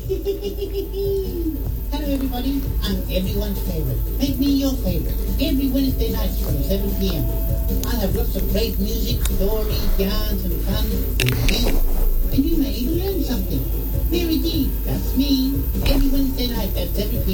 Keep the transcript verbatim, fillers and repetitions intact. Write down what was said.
Hello everybody, I'm everyone's favorite. Make me your favorite. Every Wednesday night from seven p m I'll have lots of great music, stories, yarns and fun.